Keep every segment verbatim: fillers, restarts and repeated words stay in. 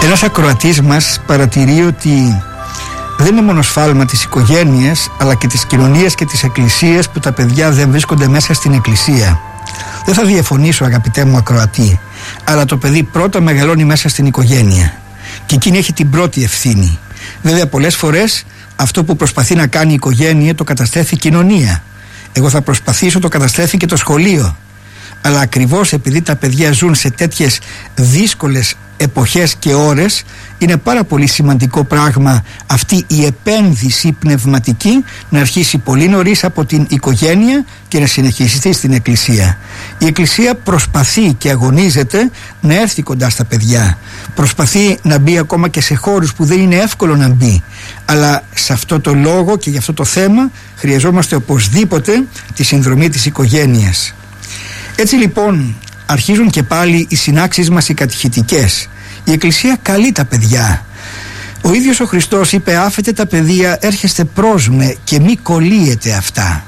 Ένας ακροατής μας παρατηρεί ότι δεν είναι μόνο σφάλμα της οικογένειας, αλλά και της κοινωνίας και της εκκλησίας που τα παιδιά δεν βρίσκονται μέσα στην εκκλησία. Δεν θα διαφωνήσω, αγαπητέ μου ακροατή, αλλά το παιδί πρώτα μεγαλώνει μέσα στην οικογένεια και εκείνη έχει την πρώτη ευθύνη. Βέβαια, πολλές φορές αυτό που προσπαθεί να κάνει η οικογένεια το καταστρέφει η κοινωνία. Εγώ θα προσπαθήσω το καταστρέφει και το σχολείο. Αλλά ακριβώς επειδή τα παιδιά ζουν σε τέτοιες δύσκολες εποχές και ώρες, είναι πάρα πολύ σημαντικό πράγμα αυτή η επένδυση πνευματική να αρχίσει πολύ νωρίς από την οικογένεια και να συνεχιστεί στην εκκλησία. Η εκκλησία προσπαθεί και αγωνίζεται να έρθει κοντά στα παιδιά. Προσπαθεί να μπει ακόμα και σε χώρους που δεν είναι εύκολο να μπει. Αλλά σε αυτό το λόγο και για αυτό το θέμα χρειαζόμαστε οπωσδήποτε τη συνδρομή της οικογένειας. Έτσι λοιπόν αρχίζουν και πάλι οι συνάξεις μας οι κατηχητικές. Η Εκκλησία καλεί τα παιδιά. Ο ίδιος ο Χριστός είπε: άφετε τα παιδεία, έρχεστε προς με και μη κολλείετε αυτά.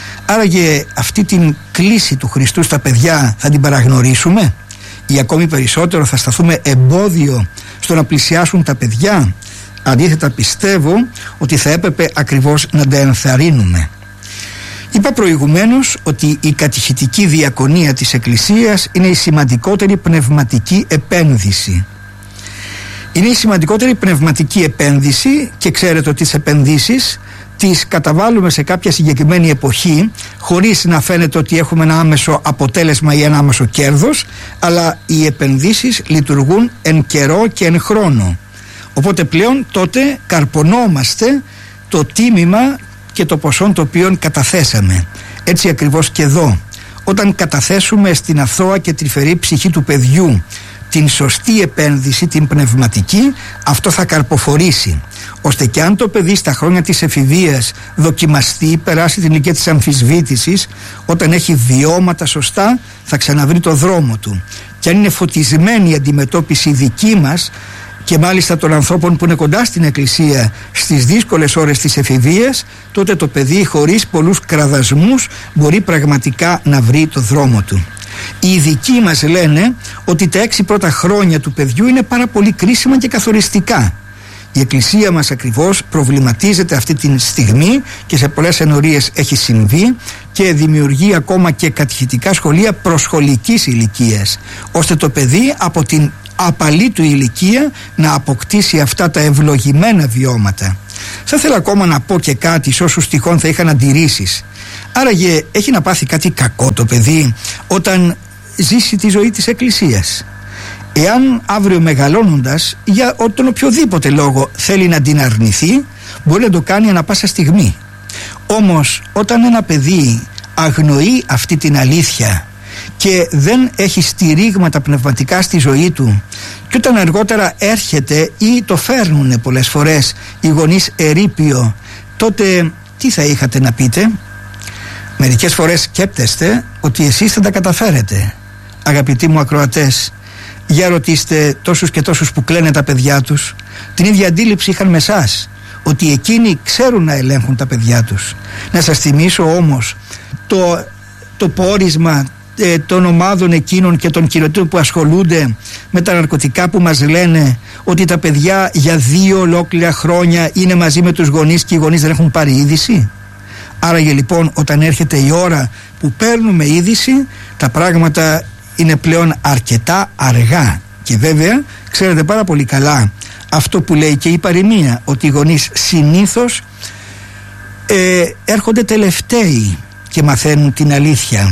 Άραγε αυτή την κλίση του Χριστού στα παιδιά θα την παραγνωρίσουμε ή ακόμη περισσότερο θα σταθούμε εμπόδιο στο να πλησιάσουν τα παιδιά? Αντίθετα, πιστεύω ότι θα έπρεπε ακριβώς να τα ενθαρρύνουμε. Είπα προηγουμένως ότι η κατηχητική διακονία της Εκκλησίας είναι η σημαντικότερη πνευματική επένδυση. Είναι η σημαντικότερη πνευματική επένδυση και ξέρετε ότι τις επενδύσεις τις καταβάλουμε σε κάποια συγκεκριμένη εποχή χωρίς να φαίνεται ότι έχουμε ένα άμεσο αποτέλεσμα ή ένα άμεσο κέρδος, αλλά οι επενδύσεις λειτουργούν εν καιρό και εν χρόνο. Οπότε πλέον τότε καρπονόμαστε το τίμημα και το ποσό το οποίο καταθέσαμε. Έτσι ακριβώς και εδώ, όταν καταθέσουμε στην αθώα και τρυφερή ψυχή του παιδιού την σωστή επένδυση, την πνευματική, αυτό θα καρποφορήσει, ώστε και αν το παιδί στα χρόνια της εφηβείας δοκιμαστεί, περάσει την ηλικία της αμφισβήτησης, όταν έχει βιώματα σωστά θα ξαναβρει το δρόμο του. Και αν είναι φωτισμένη η αντιμετώπιση δική μας και μάλιστα των ανθρώπων που είναι κοντά στην Εκκλησία στις δύσκολες ώρες της εφηβείας, τότε το παιδί χωρίς πολλούς κραδασμούς μπορεί πραγματικά να βρει το δρόμο του. Οι ειδικοί μας λένε ότι τα έξι πρώτα χρόνια του παιδιού είναι πάρα πολύ κρίσιμα και καθοριστικά. Η Εκκλησία μας ακριβώς προβληματίζεται αυτή τη στιγμή και σε πολλές ενορίες έχει συμβεί και δημιουργεί ακόμα και κατηχητικά σχολεία προσχολικής ηλικίας, ώστε το παιδί από την απαλή του ηλικία να αποκτήσει αυτά τα ευλογημένα βιώματα. Θα ήθελα ακόμα να πω και κάτι σε όσους τυχόν θα είχαν αντιρρήσεις. Άραγε έχει να πάθει κάτι κακό το παιδί όταν ζήσει τη ζωή της Εκκλησίας? Εάν αύριο μεγαλώνοντας για τον οποιοδήποτε λόγο θέλει να την αρνηθεί, μπορεί να το κάνει ανά πάσα στιγμή. Όμως όταν ένα παιδί αγνοεί αυτή την αλήθεια και δεν έχει στηρίγματα πνευματικά στη ζωή του, και όταν αργότερα έρχεται ή το φέρνουν πολλές φορές οι γονείς ερείπιο, τότε τι θα είχατε να πείτε? Μερικές φορές σκέπτεστε ότι εσείς θα τα καταφέρετε. Αγαπητοί μου ακροατές, για ρωτήστε τόσους και τόσους που κλαίνε τα παιδιά τους. Την ίδια αντίληψη είχαν με εσάς, ότι εκείνοι ξέρουν να ελέγχουν τα παιδιά τους. Να σας θυμίσω όμως το, το πόρισμα ε, των ομάδων εκείνων και των κυριωτών που ασχολούνται με τα ναρκωτικά, που μας λένε ότι τα παιδιά για δύο ολόκληρα χρόνια είναι μαζί με τους γονείς και οι γονείς δεν έχουν πάρει είδηση. Άραγε λοιπόν όταν έρχεται η ώρα που παίρνουμε είδηση, τα πράγματα είναι πλέον αρκετά αργά. Και βέβαια ξέρετε πάρα πολύ καλά αυτό που λέει και η παροιμία, ότι οι γονείς συνήθως ε, έρχονται τελευταίοι και μαθαίνουν την αλήθεια.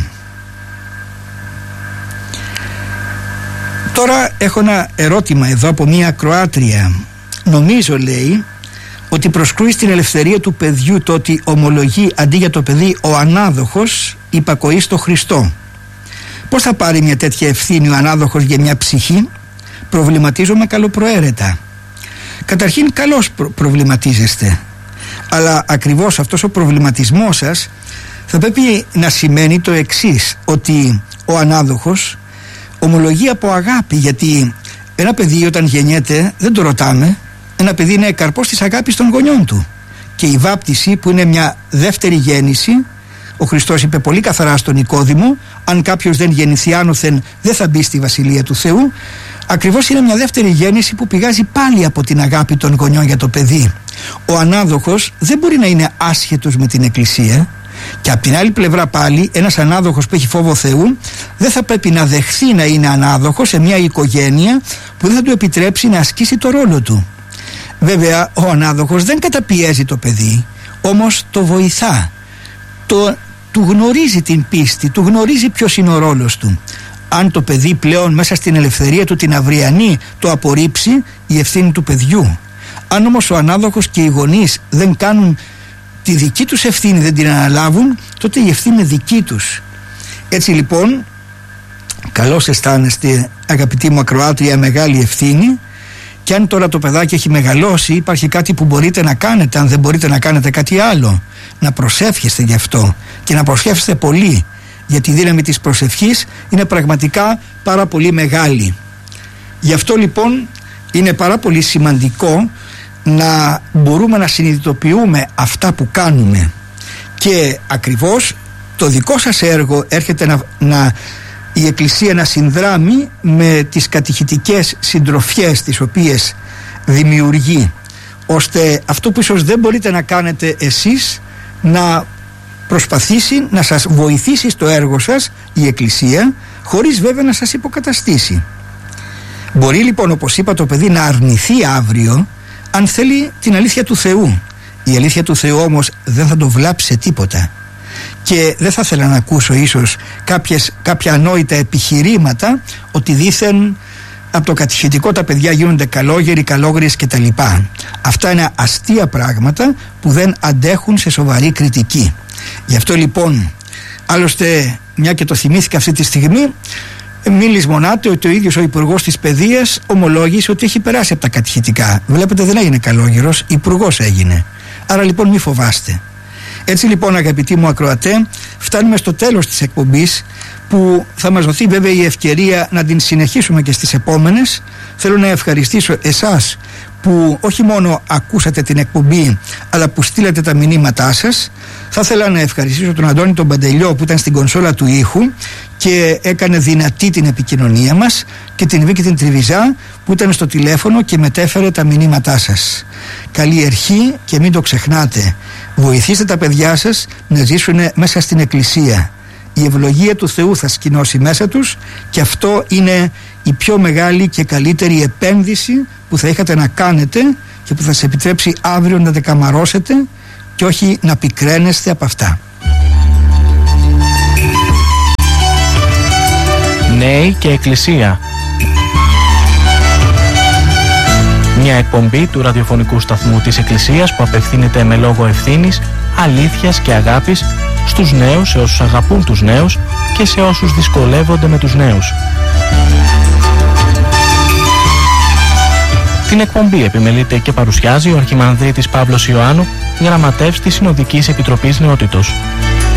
Τώρα έχω ένα ερώτημα εδώ από μία ακροάτρια. Νομίζω, λέει, ότι προσκρούει στην ελευθερία του παιδιού το ότι ομολογεί αντί για το παιδί ο ανάδοχος υπακοή στο Χριστό. Πώς θα πάρει μια τέτοια ευθύνη ο ανάδοχος για μια ψυχή? Προβληματίζομαι καλοπροαίρετα. Καταρχήν καλώς προ- προβληματίζεστε, αλλά ακριβώς αυτός ο προβληματισμός σας θα πρέπει να σημαίνει το εξής, ότι ο ανάδοχος ομολογεί από αγάπη, γιατί ένα παιδί όταν γεννιέται δεν το ρωτάμε. Ένα παιδί είναι καρπός της αγάπης των γονιών του, και η βάπτιση που είναι μια δεύτερη γέννηση, ο Χριστός είπε πολύ καθαρά στον Νικόδημο: αν κάποιος δεν γεννηθεί άνωθεν δεν θα μπει στη Βασιλεία του Θεού. Ακριβώς είναι μια δεύτερη γέννηση που πηγάζει πάλι από την αγάπη των γονιών για το παιδί. Ο ανάδοχος δεν μπορεί να είναι άσχετος με την Εκκλησία, και από την άλλη πλευρά πάλι ένας ανάδοχος που έχει φόβο Θεού δεν θα πρέπει να δεχθεί να είναι ανάδοχος σε μια οικογένεια που δεν θα του επιτρέψει να ασκήσει το ρόλο του. Βέβαια ο ανάδοχος δεν καταπιέζει το παιδί, όμως το βοηθά, το, του γνωρίζει την πίστη, του γνωρίζει ποιος είναι ο ρόλος του. Αν το παιδί πλέον μέσα στην ελευθερία του την αυριανή το απορρίψει, η ευθύνη του παιδιού. Αν όμως ο ανάδοχος και οι γονείς δεν κάνουν τη δική τους ευθύνη, δεν την αναλάβουν, τότε η ευθύνη είναι δική τους. Έτσι λοιπόν, καλώς αισθάνεστε αγαπητοί μου ακροάτρια, μεγάλη ευθύνη. Και αν τώρα το παιδάκι έχει μεγαλώσει, υπάρχει κάτι που μπορείτε να κάνετε. Αν δεν μπορείτε να κάνετε κάτι άλλο, να προσεύχεστε γι' αυτό, και να προσεύχεστε πολύ, γιατί η δύναμη της προσευχής είναι πραγματικά πάρα πολύ μεγάλη. Γι' αυτό λοιπόν είναι πάρα πολύ σημαντικό να μπορούμε να συνειδητοποιούμε αυτά που κάνουμε, και ακριβώς το δικό σας έργο έρχεται να, να η Εκκλησία να συνδράμει με τις κατηχητικές συντροφιές τις οποίες δημιουργεί, ώστε αυτό που ίσως δεν μπορείτε να κάνετε εσείς να προσπαθήσει να σας βοηθήσει στο έργο σας η Εκκλησία, χωρίς βέβαια να σας υποκαταστήσει. Μπορεί λοιπόν, όπως είπα, το παιδί να αρνηθεί αύριο αν θέλει την αλήθεια του Θεού. Η αλήθεια του Θεού όμως δεν θα το βλάψει σε τίποτα. Και δεν θα ήθελα να ακούσω ίσως κάποιες, κάποια ανόητα επιχειρήματα ότι δήθεν από το κατηχητικό τα παιδιά γίνονται καλόγεροι, καλόγριες κτλ. Αυτά είναι αστεία πράγματα που δεν αντέχουν σε σοβαρή κριτική. Γι' αυτό λοιπόν, άλλωστε μια και το θυμήθηκα αυτή τη στιγμή, μην λησμονάτε ότι ο ίδιος ο Υπουργός της Παιδείας ομολόγησε ότι έχει περάσει από τα κατηχητικά. Βλέπετε, δεν έγινε καλόγερος, υπουργός έγινε. Άρα λοιπόν μη φοβάστε. Έτσι λοιπόν, αγαπητοί μου ακροατέ, φτάνουμε στο τέλος της εκπομπής, που θα μας δοθεί βέβαια η ευκαιρία να την συνεχίσουμε και στις επόμενες. Θέλω να ευχαριστήσω εσάς που όχι μόνο ακούσατε την εκπομπή, αλλά που στείλατε τα μηνύματά σας. Θα ήθελα να ευχαριστήσω τον Αντώνη τον Παντελιό που ήταν στην κονσόλα του ήχου και έκανε δυνατή την επικοινωνία μας, και την Βίκη την Τριβιζά που ήταν στο τηλέφωνο και μετέφερε τα μηνύματά σας. Καλή ευχή, και μην το ξεχνάτε, βοηθήστε τα παιδιά σας να ζήσουν μέσα στην Εκκλησία. Η ευλογία του Θεού θα σκηνώσει μέσα τους, και αυτό είναι η πιο μεγάλη και καλύτερη επένδυση που θα είχατε να κάνετε και που θα σας επιτρέψει αύριο να δεκαμαρώσετε και όχι να πικραίνεστε από αυτά. Νέοι και Εκκλησία. Μια εκπομπή του ραδιοφωνικού σταθμού της Εκκλησίας που απευθύνεται με λόγο ευθύνης, αλήθειας και αγάπης στους νέους, σε όσους αγαπούν τους νέους και σε όσους δυσκολεύονται με τους νέους. Την εκπομπή επιμελείται και παρουσιάζει ο Αρχιμανδρίτης Παύλος Ιωάννου, γραμματεύς της Συνοδικής Επιτροπής Νεότητος.